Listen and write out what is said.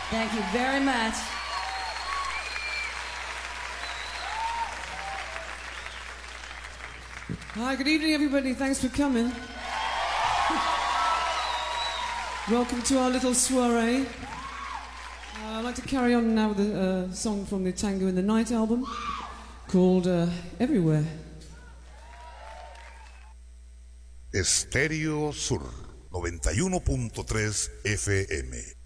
Thank you very much. Hi, good evening, everybody. Thanks for coming. Welcome to our little soiree. I'd like to carry on now with a song from the Tango in the Night album called Everywhere. Estéreo Sur 91.3 FM.